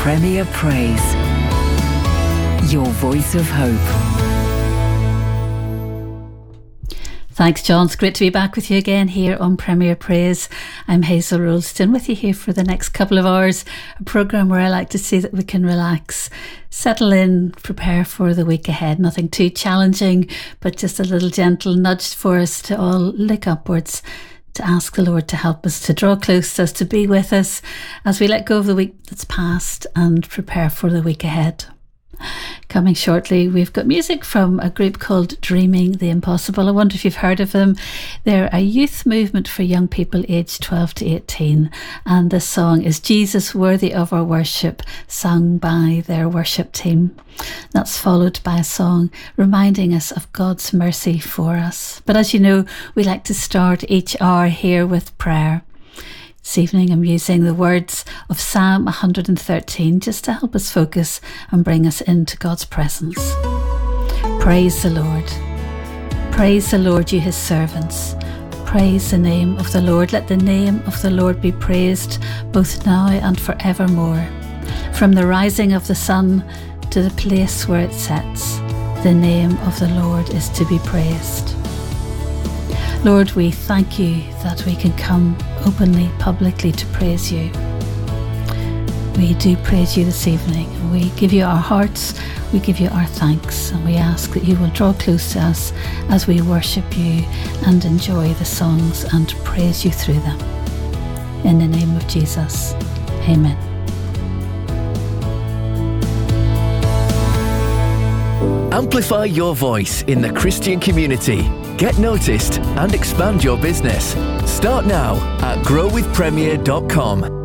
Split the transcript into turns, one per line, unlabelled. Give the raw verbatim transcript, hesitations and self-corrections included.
Premier Praise, your voice of hope.
Thanks, John. It's great to be back with you again here on Premier Praise. I'm Hazel Rollston with you here for the next couple of hours, a programme where I like to say that we can relax, settle in, prepare for the week ahead. Nothing too challenging, but just a little gentle nudge for us to all look upwards, to ask the Lord to help us, to draw close to us, to be with us as we let go of the week that's past and prepare for the week ahead. Coming shortly, we've got music from a group called Dreaming the Impossible. I wonder if you've heard of them. They're a youth movement for young people aged twelve to eighteen, and this song is Jesus Worthy of Our Worship, sung by their worship team. That's followed by a song reminding us of God's mercy for us. But as you know, we like to start each hour here with prayer. This evening I'm using the words of Psalm one hundred thirteen just to help us focus and bring us into God's presence. Praise the Lord. Praise the Lord, you his servants. Praise the name of the Lord. Let the name of the Lord be praised both now and forevermore. From the rising of the sun to the place where it sets, the name of the Lord is to be praised. Lord, we thank you that we can come openly, publicly to praise you. We do praise you this evening. We give you our hearts, we give you our thanks, and we ask that you will draw close to us as we worship you and enjoy the songs and praise you through them. In the name of Jesus, amen.
Amplify your voice in the Christian community. Get noticed and expand your business. Start now at grow with premier dot com.